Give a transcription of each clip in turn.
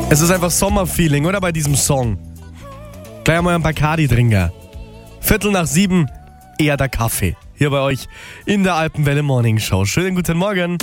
Es ist einfach Sommerfeeling, oder, bei diesem Song? Gleich mal ein Bacardi-Trinker. 6:15, eher der Kaffee. Hier bei euch in der Alpenwelle Morning Show. Schönen guten Morgen.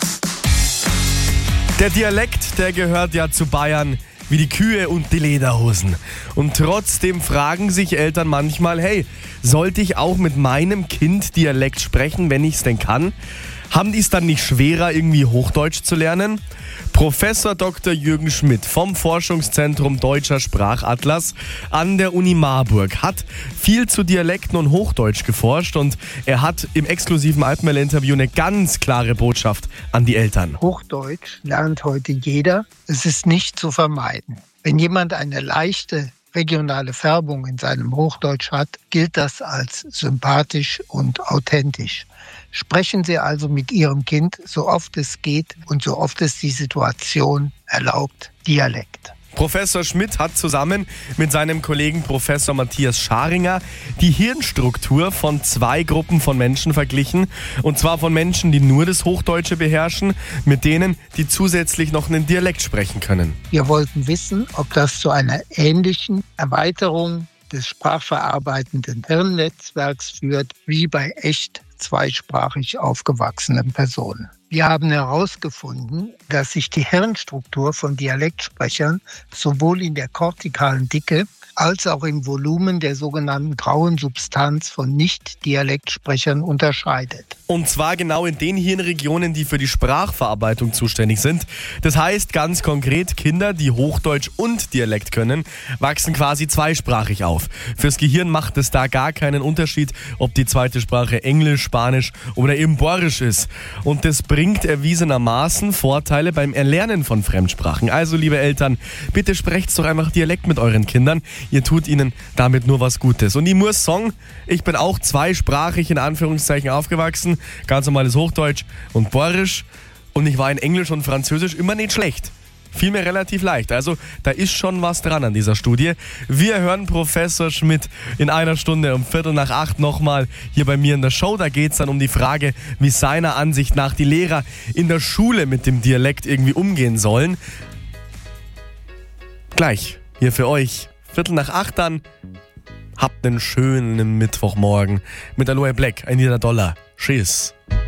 Der Dialekt, der gehört ja zu Bayern wie die Kühe und die Lederhosen. Und trotzdem fragen sich Eltern manchmal, hey, sollte ich auch mit meinem Kind Dialekt sprechen, wenn ich es denn kann? Haben die es dann nicht schwerer, irgendwie Hochdeutsch zu lernen? Professor Dr. Jürgen Schmidt vom Forschungszentrum Deutscher Sprachatlas an der Uni Marburg hat viel zu Dialekten und Hochdeutsch geforscht und er hat im exklusiven Alpenwelle-Interview eine ganz klare Botschaft an die Eltern. Hochdeutsch lernt heute jeder. Es ist nicht zu vermeiden. Wenn jemand eine leichte regionale Färbung in seinem Hochdeutsch hat, gilt das als sympathisch und authentisch. Sprechen Sie also mit Ihrem Kind so oft es geht und so oft es die Situation erlaubt, Dialekt. Professor Schmidt hat zusammen mit seinem Kollegen Professor Matthias Scharinger die Hirnstruktur von 2 Gruppen von Menschen verglichen. Und zwar von Menschen, die nur das Hochdeutsche beherrschen, mit denen, die zusätzlich noch einen Dialekt sprechen können. Wir wollten wissen, ob das zu einer ähnlichen Erweiterung des sprachverarbeitenden Hirnnetzwerks führt, wie bei echt zweisprachig aufgewachsenen Personen. Wir haben herausgefunden, dass sich die Hirnstruktur von Dialektsprechern sowohl in der kortikalen Dicke als auch im Volumen der sogenannten grauen Substanz von Nicht-Dialektsprechern unterscheidet. Und zwar genau in den Hirnregionen, die für die Sprachverarbeitung zuständig sind. Das heißt ganz konkret, Kinder, die Hochdeutsch und Dialekt können, wachsen quasi zweisprachig auf. Fürs Gehirn macht es da gar keinen Unterschied, ob die zweite Sprache Englisch, Spanisch oder eben Borisch ist. Und das bringt erwiesenermaßen Vorteile beim Erlernen von Fremdsprachen. Also, liebe Eltern, bitte sprecht doch einfach Dialekt mit euren Kindern. Ihr tut ihnen damit nur was Gutes. Und ich muss sagen, ich bin auch zweisprachig in Anführungszeichen aufgewachsen. Ganz normales Hochdeutsch und Borisch. Und ich war in Englisch und Französisch immer nicht schlecht. Fiel mir relativ leicht. Also da ist schon was dran an dieser Studie. Wir hören Professor Schmidt in einer Stunde um 7:45 nochmal hier bei mir in der Show. Da geht es dann um die Frage, wie seiner Ansicht nach die Lehrer in der Schule mit dem Dialekt irgendwie umgehen sollen. Gleich hier für euch. 7:45 dann. Habt einen schönen Mittwochmorgen mit Aloe Black, $1. Tschüss.